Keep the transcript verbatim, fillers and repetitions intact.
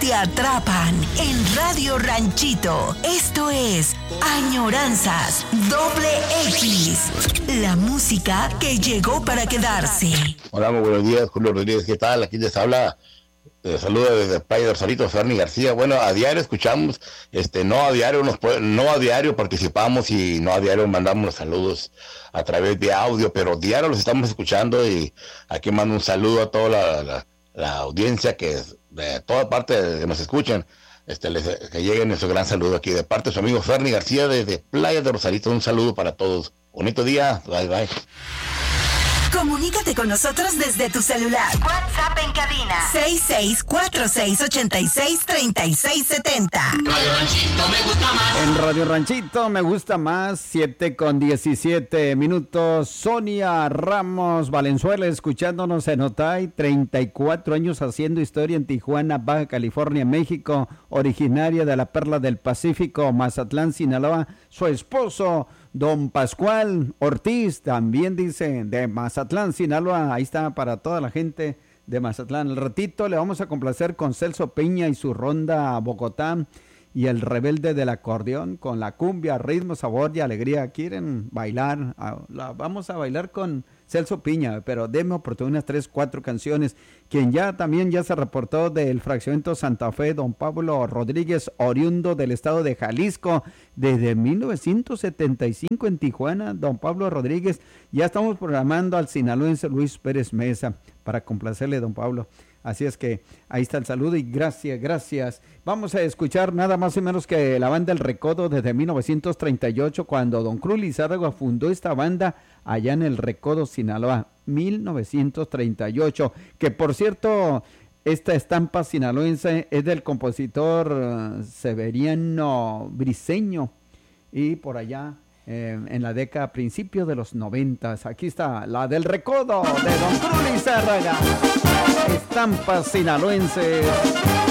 te atrapan en Radio Ranchito. Esto es Añoranzas Doble X, la música que llegó para quedarse. Hola, muy buenos días, Julio Rodríguez, ¿qué tal? Aquí les habla, les saluda desde Playa del Salito, Ferni García. Bueno, a diario escuchamos, este, no a diario nos no a diario participamos y no a diario mandamos los saludos a través de audio, pero diario los estamos escuchando y aquí mando un saludo a toda la, la, la audiencia que de toda parte que nos escuchan. Este, les, que llegue nuestro gran saludo aquí de parte de su amigo Ferni García desde Playa de Rosarito. Un saludo para todos. Bonito día. Bye, bye. Comunícate con nosotros desde tu celular. WhatsApp en cabina seis seis cuatro seis ocho seis tres seis siete cero. Radio Ranchito me gusta más. En Radio Ranchito me gusta más, siete con diecisiete minutos. Sonia Ramos Valenzuela escuchándonos en Otay, treinta y cuatro años haciendo historia en Tijuana, Baja California, México, originaria de la Perla del Pacífico, Mazatlán, Sinaloa. Su esposo, don Pascual Ortiz, también dice de Mazatlán, Sinaloa. Ahí está para toda la gente de Mazatlán. Al ratito le vamos a complacer con Celso Piña y su ronda Bogotá y el rebelde del acordeón con la cumbia, ritmo, sabor y alegría. ¿Quieren bailar? Vamos a bailar con Celso Piña, pero denme oportunidad unas tres, cuatro canciones. Quien ya también ya se reportó del fraccionamiento Santa Fe, don Pablo Rodríguez, oriundo del estado de Jalisco, desde mil novecientos setenta y cinco en Tijuana. Don Pablo Rodríguez, ya estamos programando al sinaloense Luis Pérez Mesa para complacerle, don Pablo. Así es que ahí está el saludo y gracias, gracias. Vamos a escuchar nada más y menos que la banda El Recodo desde mil novecientos treinta y ocho, cuando don Cruz Lizárraga fundó esta banda allá en El Recodo, Sinaloa, mil novecientos treinta y ocho. Que por cierto, esta estampa sinaloense es del compositor uh, Severiano Briceño y por allá eh, en la década, principio de los noventas. Aquí está la del Recodo de don Cruz Lizárraga. Estampas sinaloenses.